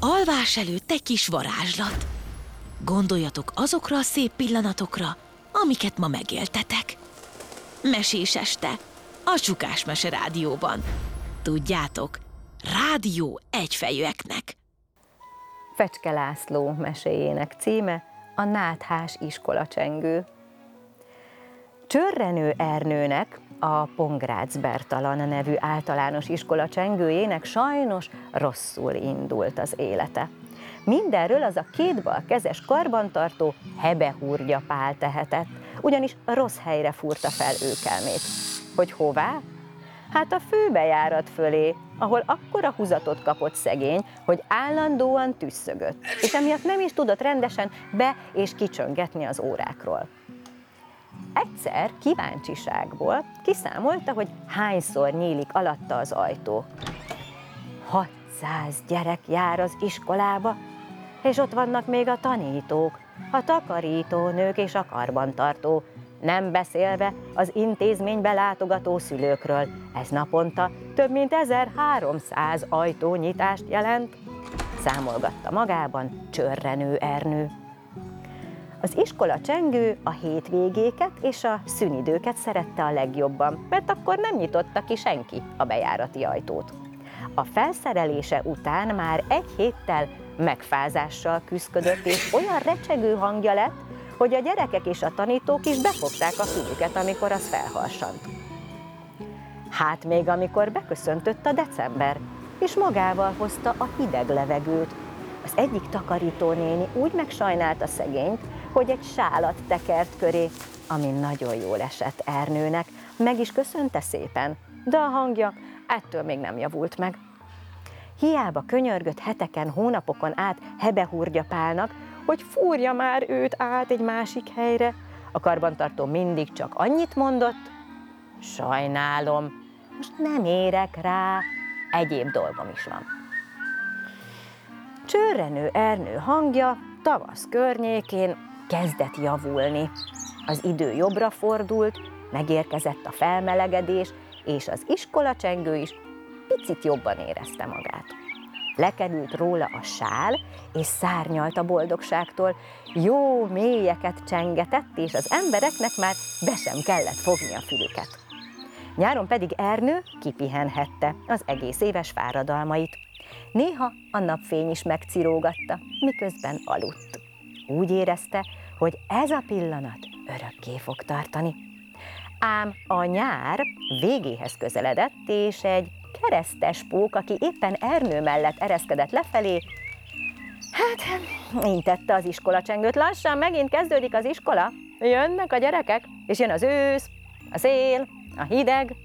Alvás előtt egy kis varázslat. Gondoljatok azokra a szép pillanatokra, amiket ma megéltetek. Mesés este, a Csukás Mese Rádióban. Tudjátok, rádió egyfejűeknek. Fecske László meséjének címe a Náthás iskolacsengő. Csörrenő Ernőnek, a Pongrácz Bertalan nevű általános iskola csengőjének sajnos rosszul indult az élete. Mindenről az a kétbalkezes karbantartó Hebehúrgya Pál tehetett, ugyanis rossz helyre fúrta fel őkelmét. Hogy hová? Hát a főbejárat fölé, ahol akkora húzatot kapott szegény, hogy állandóan tüsszögött, és emiatt nem is tudott rendesen be- és kicsöngetni az órákról. Egyszer kíváncsiságból kiszámolta, hogy hányszor nyílik alatta az ajtó. 600 gyerek jár az iskolába, és ott vannak még a tanítók, a takarítónők és a karbantartó, nem beszélve az intézménybe látogató szülőkről. Ez naponta több mint 1300 ajtónyitást jelent, számolgatta magában Csörrenő Ernő. Az iskola csengő a hétvégéket és a szünidőket szerette a legjobban, mert akkor nem nyitotta ki senki a bejárati ajtót. A felszerelése után már egy héttel megfázással küszködött, és olyan recsegő hangja lett, hogy a gyerekek és a tanítók is befogták a fülüket, amikor az felharsant. Hát még amikor beköszöntött a december, és magával hozta a hideg levegőt. Az egyik takarítónéni úgy megsajnálta szegényt, hogy egy sálat tekert köré, ami nagyon jól esett Ernőnek, meg is köszönte szépen, de a hangja ettől még nem javult meg. Hiába könyörgött heteken, hónapokon át Hebehúrgya Pálnak, hogy fúrja már őt át egy másik helyre. A karbantartó mindig csak annyit mondott: sajnálom, most nem érek rá, egyéb dolgom is van. Csörrenő Ernő hangja tavasz környékén kezdett javulni. Az idő jobbra fordult, megérkezett a felmelegedés, és az iskolacsengő is picit jobban érezte magát. Lekerült róla a sál, és szárnyalt a boldogságtól. Jó mélyeket csengetett, és az embereknek már be sem kellett fogni a fülüket. Nyáron pedig Ernő kipihenhette az egész éves fáradalmait. Néha a napfény is megcirógatta, miközben aludt. Úgy érezte, hogy ez a pillanat örökké fog tartani. Ám a nyár végéhez közeledett, és egy keresztes pók, aki éppen Ernő mellett ereszkedett lefelé, hát intette az iskolacsengőt: lassan megint kezdődik az iskola, jönnek a gyerekek, és jön az ősz, a szél, a hideg.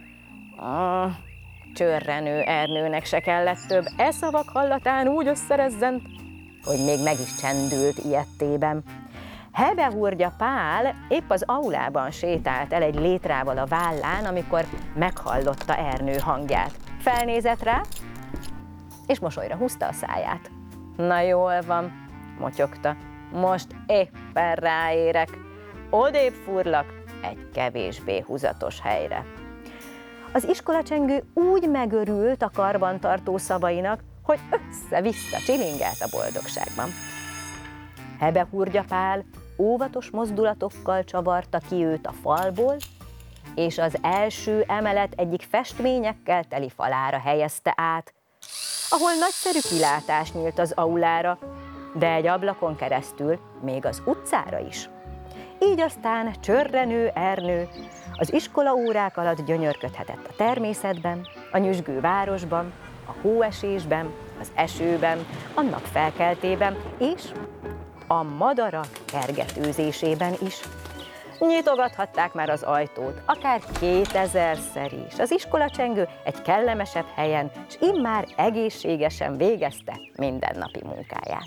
Csörrenő Ernőnek se kellett több, e szavak hallatán úgy összerezzent, hogy még meg is csendült ijedtében. Hebehúrgya Pál épp az aulában sétált el egy létrával a vállán, amikor meghallotta Ernő hangját. Felnézett rá, és mosolyra húzta a száját. Na jól van, motyogta, most éppen ráérek, odébb fúrlak egy kevésbé húzatos helyre. Az iskolacsengő úgy megörült a karbantartó szavainak, hogy össze-vissza csilingelt a boldogságban. Hebehúrgya Pál óvatos mozdulatokkal csavarta ki őt a falból, és az első emelet egyik festményekkel teli falára helyezte át, ahol nagyszerű kilátás nyílt az aulára, de egy ablakon keresztül még az utcára is. Így aztán Csörrenő Ernő az iskolaórák alatt gyönyörködhetett a természetben, a nyüzsgő városban, a hóesésben, az esőben, a nap felkeltében és a madarak kergetőzésében is. Nyitogathatták már az ajtót, akár 2000-szer is. Az iskolacsengő egy kellemesebb helyen, és immár egészségesen végezte mindennapi munkáját.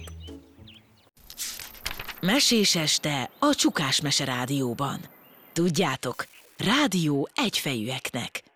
Mesés este a Csukás Mese Rádióban. Tudjátok, rádió egyfejűeknek.